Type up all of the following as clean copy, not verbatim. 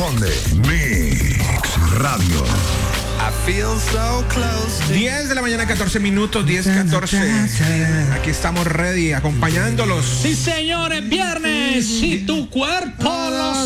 responde. Mix Radio. 10 de la mañana, 14 minutos, 10:14. Aquí estamos ready, acompañándolos. Sí, señores, viernes. Si tu cuerpo lo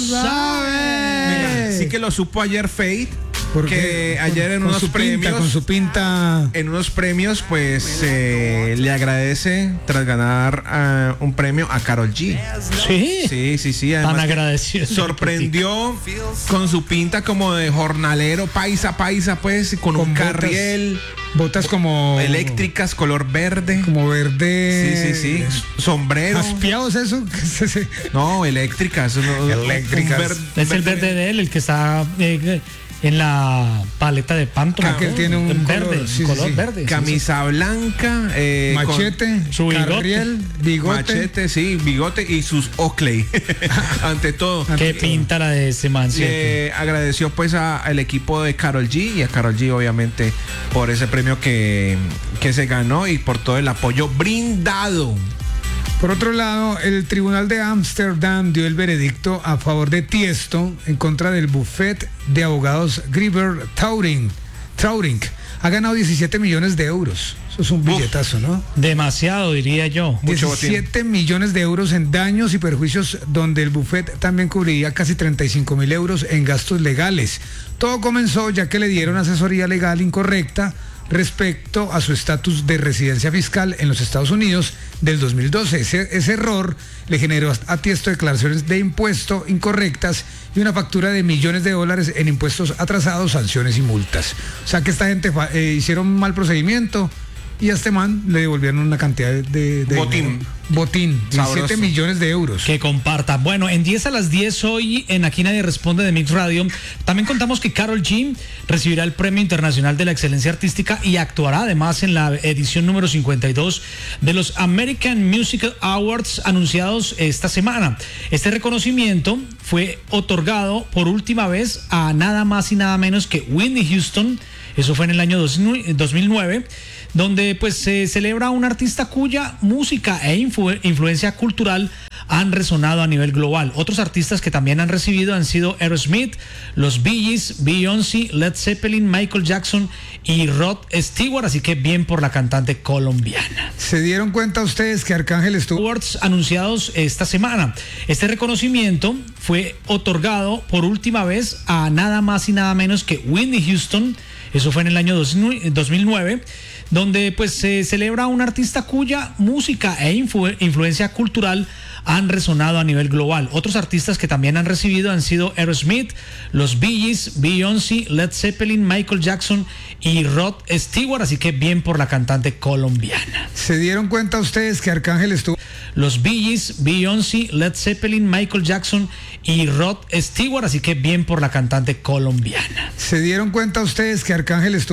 sabe. Sí que lo supo ayer Fate. Porque ayer en unos premios, con su pinta, en unos premios, pues le agradece tras ganar un premio a Karol G. Sí. Sí. Tan agradecido. Sorprendió con su pinta como de jornalero, paisa, pues, con un carriel. Botas como eléctricas, color verde. Como verde. Sí. Sombrero. ¿Aspeados eso? No, eléctricas. Eléctricas. Es el verde de él, el que está en la paleta de Pantone. Que él tiene un verde, color verde. Camisa blanca, machete, su carriel, bigote. Machete, sí, bigote y sus Oakley. Ante todo. Qué pinta la de ese man. Agradeció pues al equipo de Karol G y a Karol G obviamente por ese premio que se ganó y por todo el apoyo brindado. Por otro lado, el Tribunal de Ámsterdam dio el veredicto a favor de Tiesto en contra del bufete de abogados Grieber Trauring. Ha ganado 17 millones de euros. Eso es un billetazo, ¿no? Demasiado, diría yo. 17 millones de euros en daños y perjuicios, donde el bufete también cubriría casi 35.000 euros en gastos legales. Todo comenzó ya que le dieron asesoría legal incorrecta respecto a su estatus de residencia fiscal en los Estados Unidos del 2012. Ese error le generó a Tiesto declaraciones de impuesto incorrectas y una factura de millones de dólares en impuestos atrasados, sanciones y multas. O sea que esta gente hicieron un mal procedimiento y a este man le devolvieron una cantidad de botín, 17 millones de euros. Que comparta. Bueno, en 10 a las 10 hoy en Aquí Nadie Responde de Mix Radio, también contamos que Karol G recibirá el Premio Internacional de la Excelencia Artística y actuará además en la edición número 52 de los American Music Awards anunciados esta semana. Este reconocimiento fue otorgado por última vez a nada más y nada menos que Whitney Houston. Eso fue en el año 2009, donde pues se celebra a un artista cuya música e influencia cultural han resonado a nivel global. Otros artistas que también han recibido han sido Aerosmith, los Bee Gees, Beyoncé, Led Zeppelin, Michael Jackson y Rod Stewart, así que bien por la cantante colombiana. ¿Se dieron cuenta ustedes que Arcángel estuvo? Awards anunciados esta semana. Este reconocimiento fue otorgado por última vez a nada más y nada menos que Whitney Houston. Eso fue en el año 2009, donde pues se celebra a un artista cuya música e influencia cultural han resonado a nivel global. Otros artistas que también han recibido han sido Aerosmith, los Bee Gees, Beyoncé, Led Zeppelin, Michael Jackson y Rod Stewart, así que bien por la cantante colombiana. ¿Se dieron cuenta ustedes que Arcángel estuvo? Los Bee Gees, Beyoncé, Led Zeppelin, Michael Jackson y Rod Stewart, así que bien por la cantante colombiana. ¿Se dieron cuenta ustedes que Arcángel estuvo?